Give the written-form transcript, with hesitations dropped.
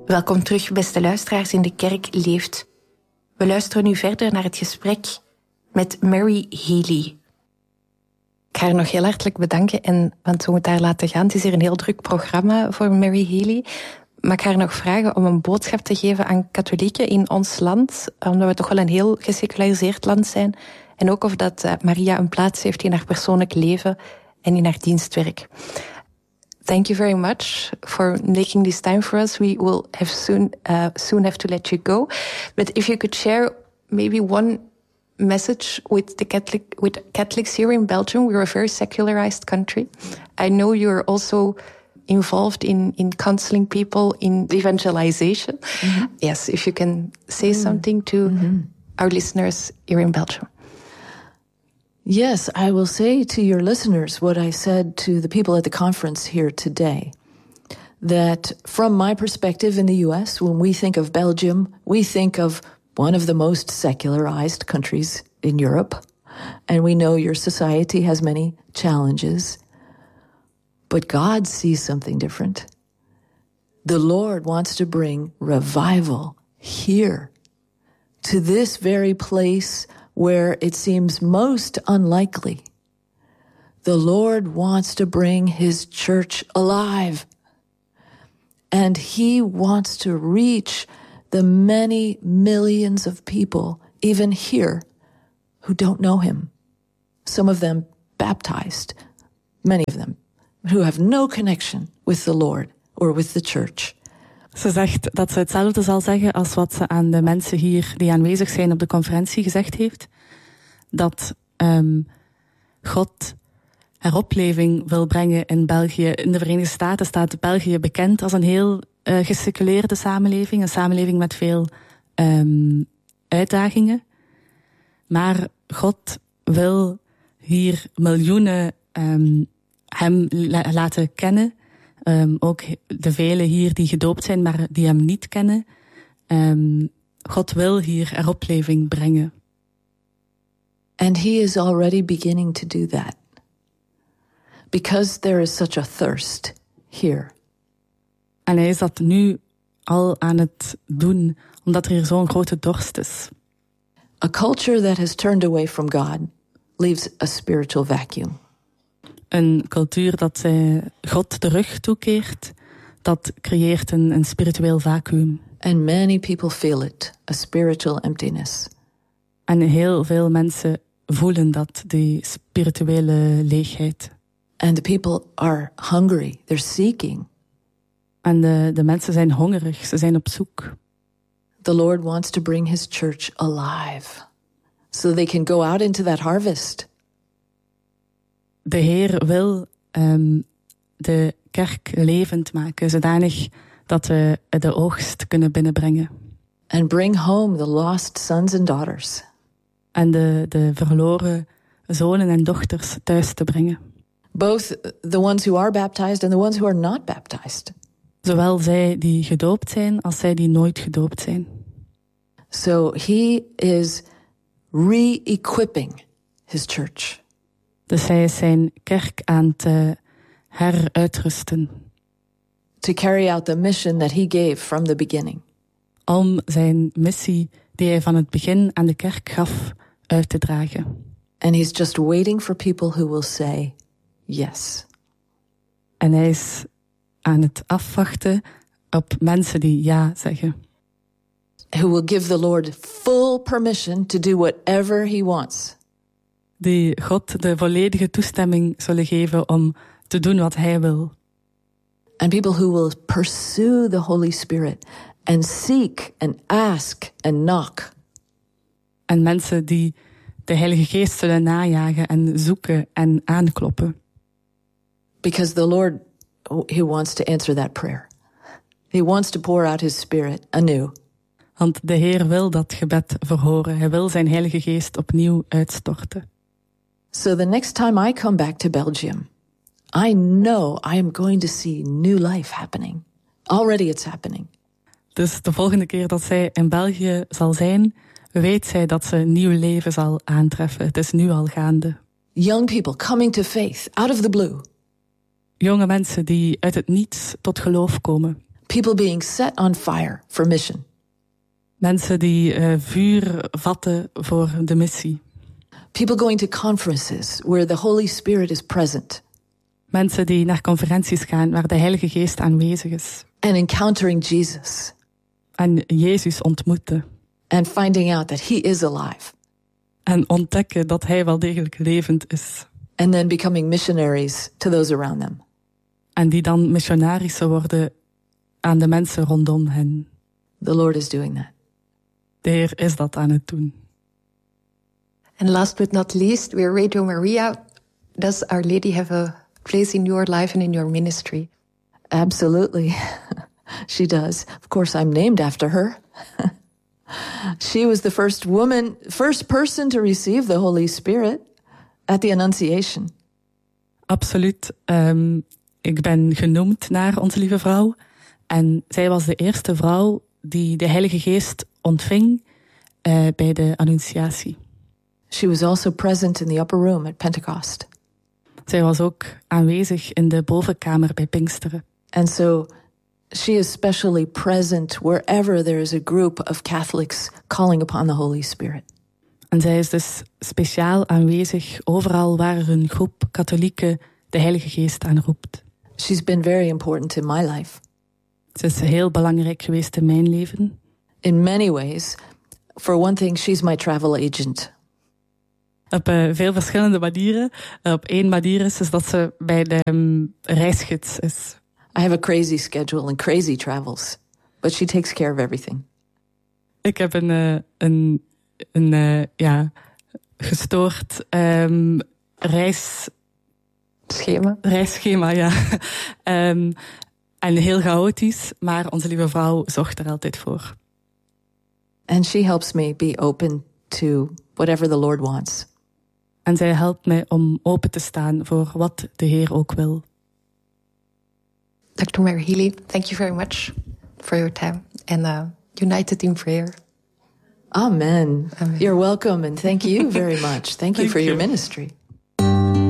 Welkom terug, beste luisteraars in De Kerk Leeft. We luisteren nu verder naar het gesprek met Mary Healy. Ik ga haar nog heel hartelijk bedanken, want we moeten haar laten gaan. Het is hier een heel druk programma voor Mary Healy. Maar ik ga haar nog vragen om een boodschap te geven aan katholieken in ons land, omdat we toch wel een heel geseculariseerd land zijn. En ook of dat Maria een plaats heeft in haar persoonlijk leven en in haar dienstwerk. Thank you very much for making this time for us. We will have soon have to let you go. But if you could share maybe one message with Catholics here in Belgium. We're a very secularized country. I know you're also involved in counseling people in evangelization. Mm-hmm. Yes, if you can say something to our listeners here in Belgium. Yes, I will say to your listeners what I said to the people at the conference here today, that from my perspective in the US, when we think of Belgium, we think of one of the most secularized countries in Europe, and we know your society has many challenges, but God sees something different. The Lord wants to bring revival here, to this very place where it seems most unlikely. The Lord wants to bring his church alive. And he wants to reach the many millions of people, even here, who don't know him. Some of them baptized, many of them, who have no connection with the Lord or with the church. Ze zegt dat ze hetzelfde zal zeggen als wat ze aan de mensen hier die aanwezig zijn op de conferentie gezegd heeft. Dat God heropleving wil brengen in België. In de Verenigde Staten staat België bekend als een heel geseculeerde samenleving. Een samenleving met veel uitdagingen. Maar God wil hier miljoenen hem laten kennen. Ook de velen hier die gedoopt zijn, maar die hem niet kennen. God wil hier heropleving brengen. And he is already beginning to do that. Because there is such a thirst here. En hij is dat nu al aan het doen, omdat er hier zo'n grote dorst is. A culture that has turned away from God leaves a spiritual vacuum. Een cultuur dat God de rug toekeert, dat creëert een spiritueel vacuüm. And many people feel it, a spiritual emptiness. En heel veel mensen voelen dat, die spirituele leegheid. And the people are hungry, they're seeking. En de mensen zijn hongerig, ze zijn op zoek. The Lord wants to bring his church alive, so they can go out into that harvest. De Heer wil de kerk levend maken, zodanig dat we de oogst kunnen binnenbrengen. And bring home the lost sons and daughters. En de verloren zonen en dochters thuis te brengen. Both the ones who are baptized and the ones who are not baptized. Zowel zij die gedoopt zijn, als zij die nooit gedoopt zijn. So he is re-equipping his church. Dus hij is zijn kerk aan het heruitrusten. To carry out the mission that he gave from the beginning. Om zijn missie die hij van het begin aan de kerk gaf uit te dragen. And he's just waiting for people who will say yes. En hij is aan het afwachten op mensen die ja zeggen. Who will give the Lord full permission to do whatever he wants. Die God de volledige toestemming zullen geven om te doen wat hij wil. And people who will pursue the Holy Spirit and seek and ask and knock. En mensen die de Heilige Geest zullen najagen en zoeken en aankloppen. Because the Lord, he wants to answer that prayer. He wants to pour out his Spirit anew. Want de Heer wil dat gebed verhoren. Hij wil zijn Heilige Geest opnieuw uitstorten. So the next time I come back to Belgium, I know I am going to see new life happening. Already it's happening. Dus de volgende keer dat zij in België zal zijn, weet zij dat ze nieuw leven zal aantreffen. Het is nu al gaande. Young people coming to faith out of the blue. Jonge mensen die uit het niets tot geloof komen. People being set on fire for mission. Mensen die vuur vatten voor de missie. People going to conferences where the Holy Spirit is present. Mensen die naar conferenties gaan waar de Heilige Geest aanwezig is. And encountering Jesus. En Jezus ontmoeten. And finding out that he is alive. En ontdekken dat hij wel degelijk levend is. And then becoming missionaries to those around them. En die dan missionarissen worden aan de mensen rondom hen. The Lord is doing that. De Heer is dat aan het doen. And last but not least, we're Radio Maria. Does Our Lady have a place in your life and in your ministry? Absolutely. She does. Of course, I'm named after her. She was the first person to receive the Holy Spirit at the Annunciation. Absoluut. Ik ben genoemd naar Onze Lieve Vrouw. En zij was de eerste vrouw die de Heilige Geest ontving bij de Annunciatie. She was also present in the upper room at Pentecost. Zij was ook aanwezig in de bovenkamer bij Pinksteren. And so she is specially present wherever there is a group of Catholics calling upon the Holy Spirit. En zij is dus speciaal aanwezig overal waar er een groep katholieken de Heilige Geest aanroept. She's been very important in my life. Ze is heel belangrijk geweest in mijn leven. In many ways. For one thing, she's my travel agent. Op veel verschillende manieren. Op één manier is dat ze bij de reisgids is. I have a crazy schedule and crazy travels, but she takes care of everything. Ik heb een gestoord reisschema, ja. En heel chaotisch, maar Onze Lieve Vrouw zorgt er altijd voor. And she helps me be open to whatever the Lord wants. En zij helpt mij om open te staan voor wat de Heer ook wil. Dr. Mary Healy, thank you very much for your time and united in prayer. Amen. You're welcome and thank you very much. Thank you for your ministry.